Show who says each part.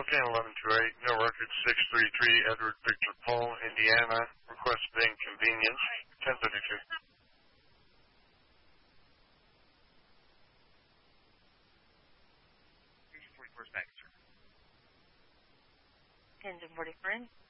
Speaker 1: Spokane 1128, no record 633, Edward Victor Paul, Indiana. Request being convenience, 1032.
Speaker 2: 10 to 44.